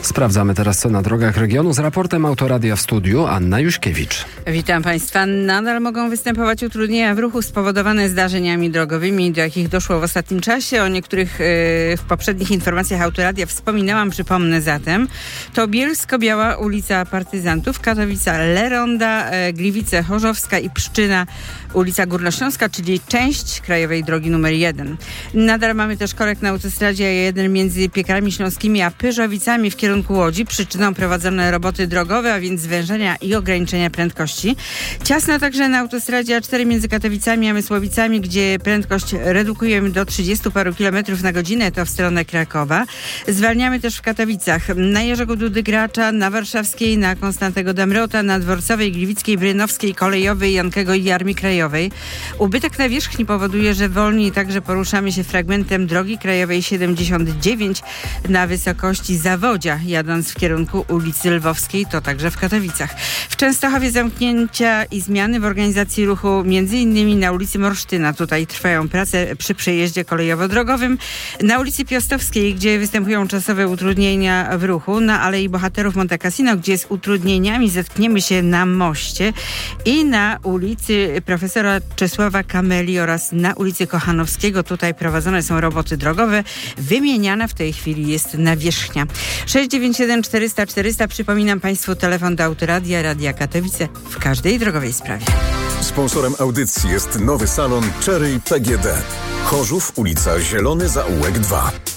Sprawdzamy teraz, co na drogach regionu. Z raportem Autoradia w studiu Anna Juśkiewicz. Witam Państwa. Nadal mogą występować utrudnienia w ruchu spowodowane zdarzeniami drogowymi, do jakich doszło w ostatnim czasie. O niektórych w poprzednich informacjach Autoradia wspominałam, przypomnę zatem. To Bielsko-Biała, ulica Partyzantów, Katowica Leronda, Gliwice Chorzowska i Pszczyna, ulica Górnośląska, czyli część krajowej drogi numer 1. Nadal mamy też korek na autostradzie A1 między Piekarami Śląskimi a Pyrzowicami w kierunku Łodzi. Przyczyną prowadzone roboty drogowe, a więc zwężenia i ograniczenia prędkości. Ciasno także na autostradzie A4 między Katowicami a Mysłowicami, gdzie prędkość redukujemy do 30 paru kilometrów na godzinę, to w stronę Krakowa. Zwalniamy też w Katowicach na Jerzego Dudy Gracza, na Warszawskiej, na Konstantego Damrota, na Dworcowej, Gliwickiej, Brynowskiej, Kolejowej, Jankego i Armii Krajowej. Ubytek nawierzchni powoduje, że wolniej także poruszamy się fragmentem drogi krajowej 79 na wysokości Zawodzia, jadąc w kierunku ulicy Lwowskiej, to także w Katowicach. W Częstochowie zamknięcia i zmiany w organizacji ruchu, między innymi na ulicy Morsztyna. Tutaj trwają prace przy przejeździe kolejowo-drogowym. Na ulicy Piastowskiej, gdzie występują czasowe utrudnienia w ruchu. Na Alei Bohaterów Monte Cassino, gdzie z utrudnieniami zetkniemy się na moście. I na ulicy Profesora Czesława Kameli oraz na ulicy Kochanowskiego. Tutaj prowadzone są roboty drogowe. Wymieniana w tej chwili jest nawierzchnia. 697 400 400. Przypominam Państwu, telefon do Autoradia, Radia Katowice w każdej drogowej sprawie. Sponsorem audycji jest nowy salon Cherry PGD. Chorzów, ulica Zielony Zaułek 2.